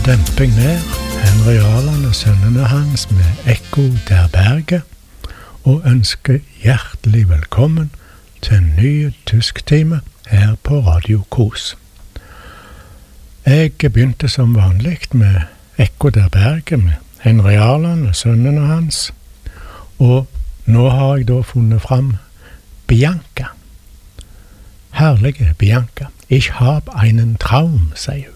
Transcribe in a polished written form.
demping ned Henry Arland og sønnene hans med Ekko der berget, og ønsker hjertelig velkommen til en ny tysktime her på Radio Kos. Jeg begynte som vanligt med Ekko der berget med Henry Arland og sønnene hans, og nå har jeg da funnet fram Bianca. Herlige Bianca, ich hab einen Traum, sier hun.